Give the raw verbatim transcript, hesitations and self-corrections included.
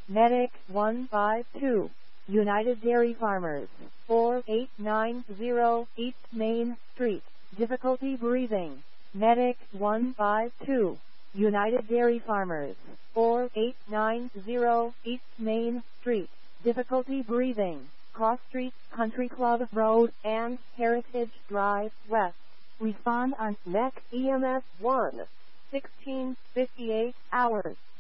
Medic one five two, United Dairy Farmers, four eight nine zero East Main Street, difficulty breathing. Medic one five two, United Dairy Farmers, four eight nine zero East Main Street, difficulty breathing. Cross Street, Country Club Road, and Heritage Drive West. Respond on M E C E M S one, sixteen fifty-eight hours.